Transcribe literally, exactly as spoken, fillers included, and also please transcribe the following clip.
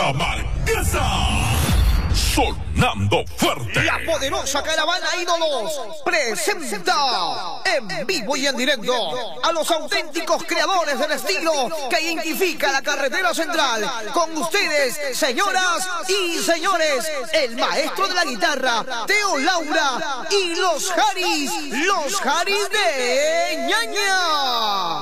La Marquesa. Sonando fuerte. La poderosa caravana Ídolos presenta en vivo y en directo a los auténticos creadores del estilo que identifica la carretera central. Con ustedes, señoras y señores, el maestro de la guitarra, Teo Laura, y los Jaris, los Jaris de Ñaña.